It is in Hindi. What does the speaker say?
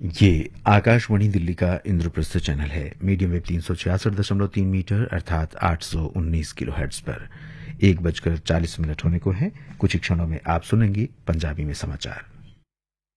ये आकाशवाणी दिल्ली का इंद्रप्रस्थ चैनल है। मीडियम वेव 366.3 मीटर अर्थात 819 किलोहर्ट्ज पर 1:40 होने को है। कुछ ही क्षणों में आप सुनेंगे पंजाबी में समाचार।